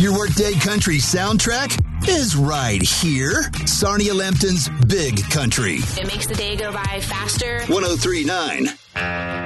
Your workday country soundtrack is right here. Sarnia Lambton's Big Country. It makes the day go by faster. 103.9.